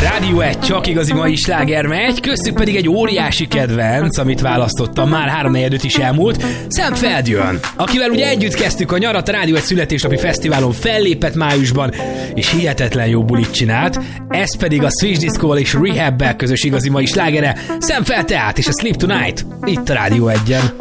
Rádió 1 csak igazi mai sláger megy, köztük pedig egy óriási kedvenc, amit választottam, már 3-4 is elmúlt, Sam Feldjön, akivel ugye együtt kezdtük a nyarat, a Rádió 1 születésnapi fesztiválon fellépett májusban, és hihetetlen jó bulit csinált, ez pedig a Switch Disco-val és Rehab-bel közös igazi mai slágere, Sam Feld tehát és a Sleep Tonight, itt a Rádió 1-en.